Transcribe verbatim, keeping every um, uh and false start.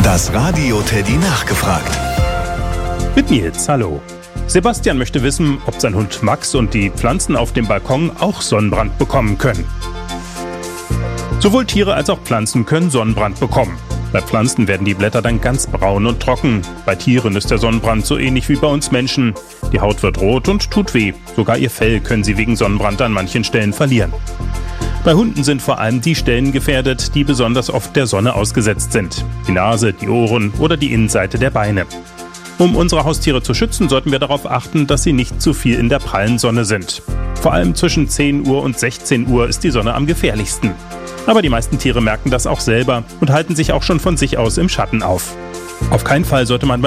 Das Radio Teddy nachgefragt. Mit Nils, hallo. Sebastian möchte wissen, ob sein Hund Max und die Pflanzen auf dem Balkon auch Sonnenbrand bekommen können. Sowohl Tiere als auch Pflanzen können Sonnenbrand bekommen. Bei Pflanzen werden die Blätter dann ganz braun und trocken. Bei Tieren ist der Sonnenbrand so ähnlich wie bei uns Menschen. Die Haut wird rot und tut weh. Sogar ihr Fell können sie wegen Sonnenbrand an manchen Stellen verlieren. Bei Hunden sind vor allem die Stellen gefährdet, die besonders oft der Sonne ausgesetzt sind. Die Nase, die Ohren oder die Innenseite der Beine. Um unsere Haustiere zu schützen, sollten wir darauf achten, dass sie nicht zu viel in der prallen Sonne sind. Vor allem zwischen zehn Uhr und sechzehn Uhr ist die Sonne am gefährlichsten. Aber die meisten Tiere merken das auch selber und halten sich auch schon von sich aus im Schatten auf. Auf keinen Fall sollte man